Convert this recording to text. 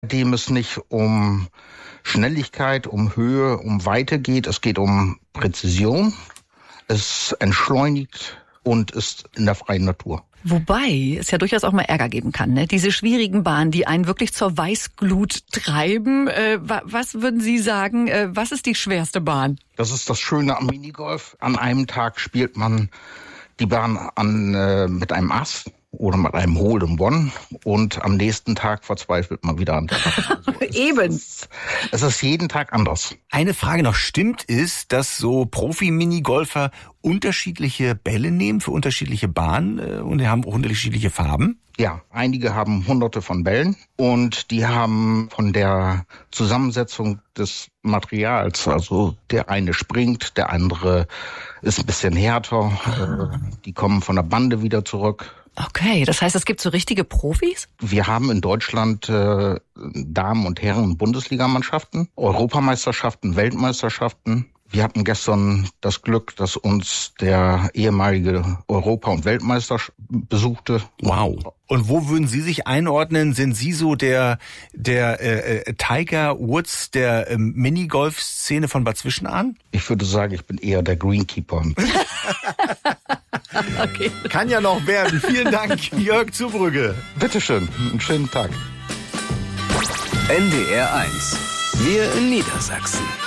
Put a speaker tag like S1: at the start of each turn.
S1: dem es nicht um Schnelligkeit, um Höhe, um Weite geht. Es geht um Präzision. Es entschleunigt und ist in der freien Natur.
S2: Wobei es ja durchaus auch mal Ärger geben kann, ne? Diese schwierigen Bahnen, die einen wirklich zur Weißglut treiben. Was würden Sie sagen, was ist die schwerste Bahn?
S1: Das ist das Schöne am Minigolf. An einem Tag spielt man die Bahn mit einem Ass oder mit einem Hole in One und am nächsten Tag verzweifelt man wieder an der Bahn. Also
S2: Eben.
S1: Es ist jeden Tag anders.
S3: Eine Frage noch, stimmt es, dass so Profi-Minigolfer unterschiedliche Bälle nehmen für unterschiedliche Bahnen und die haben auch unterschiedliche Farben?
S1: Ja, einige haben hunderte von Bällen und die haben von der Zusammensetzung des Materials, also der eine springt, der andere ist ein bisschen härter, die kommen von der Bande wieder zurück.
S2: Okay, das heißt, es gibt so richtige Profis?
S1: Wir haben in Deutschland Damen- und Herren-Bundesligamannschaften, Europameisterschaften, Weltmeisterschaften. Wir hatten gestern das Glück, dass uns der ehemalige Europa- und Weltmeister besuchte.
S3: Wow. Und wo würden Sie sich einordnen? Sind Sie so der Tiger Woods der Minigolf-Szene von Bad Zwischenahn?
S1: Ich würde sagen, ich bin eher der Greenkeeper.
S2: Okay.
S3: Kann ja noch werden. Vielen Dank, Jörg Zubrügge.
S1: Bitteschön, einen schönen Tag.
S4: NDR 1. Wir in Niedersachsen.